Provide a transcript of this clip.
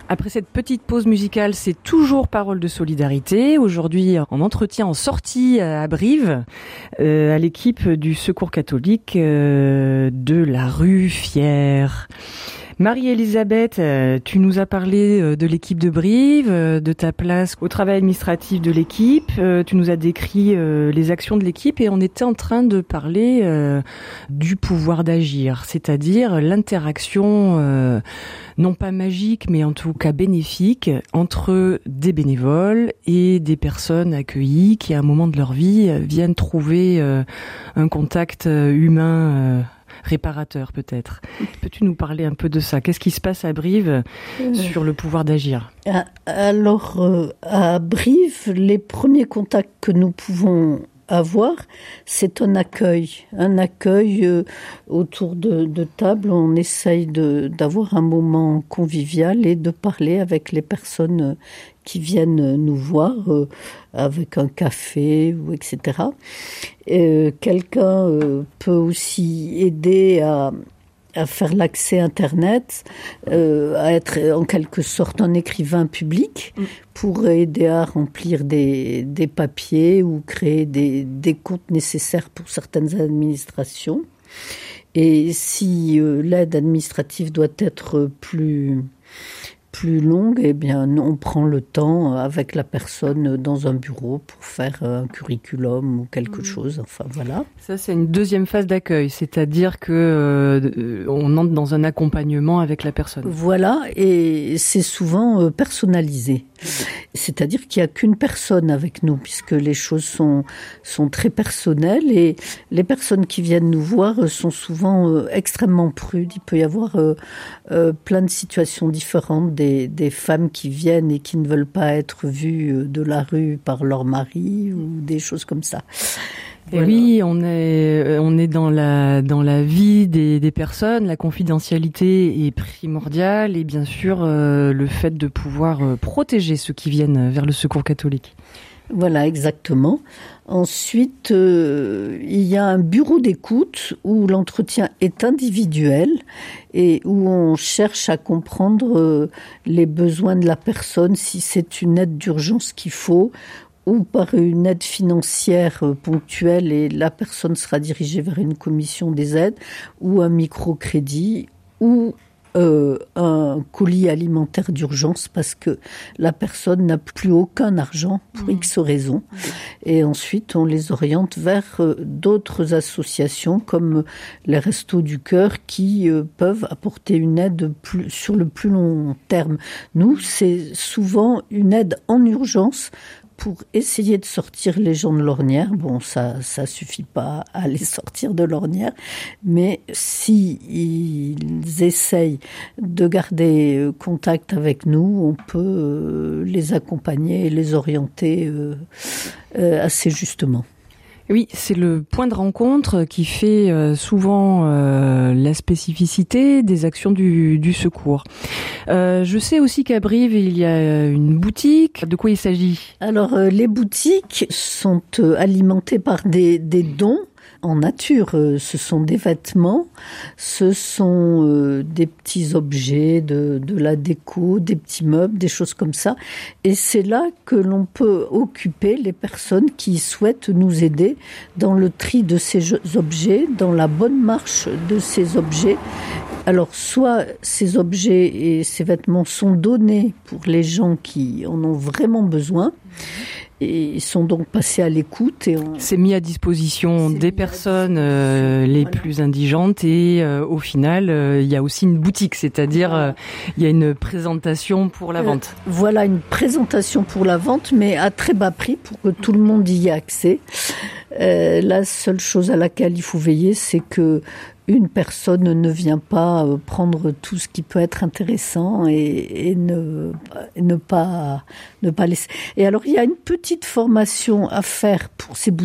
Après cette petite pause musicale, c'est toujours Parole de solidarité. Aujourd'hui, en entretien en sortie à Brive, à l'équipe du Secours catholique de la rue Fière. Marie-Elisabeth, tu nous as parlé de l'équipe de Brive, de ta place au travail administratif de l'équipe. Tu nous as décrit les actions de l'équipe et on était en train de parler du pouvoir d'agir, c'est-à-dire l'interaction non pas magique, mais en tout cas bénéfique entre des bénévoles et des personnes accueillies qui, à un moment de leur vie, viennent trouver un contact humain réparateur peut-être. Peux-tu nous parler un peu de ça ? Qu'est-ce qui se passe à Brive sur le pouvoir d'agir ? Alors, à Brive, les premiers contacts que nous pouvons avoir, c'est un accueil autour de table. On essaye d'avoir un moment convivial et de parler avec les personnes qui viennent nous voir avec un café ou etc. Quelqu'un peut aussi aider à faire l'accès Internet, à être en quelque sorte un écrivain public pour aider à remplir des papiers ou créer des comptes nécessaires pour certaines administrations. Et si l'aide administrative doit être plus longue, eh bien, on prend le temps avec la personne dans un bureau pour faire un curriculum ou quelque chose. Enfin, voilà. Ça, c'est une deuxième phase d'accueil, c'est-à-dire que on entre dans un accompagnement avec la personne. Voilà, et c'est souvent personnalisé. C'est-à-dire qu'il n'y a qu'une personne avec nous, puisque les choses sont très personnelles et les personnes qui viennent nous voir sont souvent extrêmement prudes. Il peut y avoir plein de situations différentes, des femmes qui viennent et qui ne veulent pas être vues de la rue par leur mari ou des choses comme ça. Et voilà. Oui, on est dans la vie des personnes. La confidentialité est primordiale et bien sûr le fait de pouvoir protéger ceux qui viennent vers le Secours catholique. Voilà, exactement. Ensuite, il y a un bureau d'écoute où l'entretien est individuel et où on cherche à comprendre les besoins de la personne, si c'est une aide d'urgence qu'il faut, ou par une aide financière ponctuelle et la personne sera dirigée vers une commission des aides, ou un microcrédit, ou un colis alimentaire d'urgence parce que la personne n'a plus aucun argent pour X raisons. Et ensuite, on les oriente vers d'autres associations comme les Restos du Cœur qui peuvent apporter une aide sur le plus long terme. Nous, c'est souvent une aide en urgence pour essayer de sortir les gens de l'ornière. Bon, ça suffit pas à les sortir de l'ornière, mais si ils essayent de garder contact avec nous, on peut les accompagner et les orienter assez justement. Oui, c'est le point de rencontre qui fait souvent la spécificité des actions du secours. Je sais aussi qu'à Brive, il y a une boutique. De quoi il s'agit ? Alors, les boutiques sont alimentées par des dons en nature. Ce sont des vêtements, ce sont des petits objets de la déco, des petits meubles, des choses comme ça. Et c'est là que l'on peut occuper les personnes qui souhaitent nous aider dans le tri de ces objets, dans la bonne marche de ces objets. Alors, soit ces objets et ces vêtements sont donnés pour les gens qui en ont vraiment besoin, et ils sont donc passés à l'écoute. C'est mis à disposition des personnes les plus indigentes et au final, il y a aussi une boutique, c'est-à-dire il y a une présentation pour la vente. Voilà, une présentation pour la vente, mais à très bas prix pour que tout le monde y ait accès. La seule chose à laquelle il faut veiller, c'est que une personne ne vient pas prendre tout ce qui peut être intéressant et ne pas laisser. Et alors, il y a une petite formation à faire pour ces boutiques.